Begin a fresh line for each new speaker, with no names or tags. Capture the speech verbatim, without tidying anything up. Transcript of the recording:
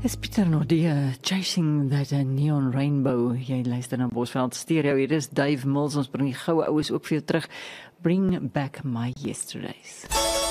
Is Pieter Nordea, Chasing That Neon Rainbow. Jy luister na Bosveld Stereo. Hier is Dave Mills, ons bring die goue oues ook vir jou terug. Bring Back My Yesterdays.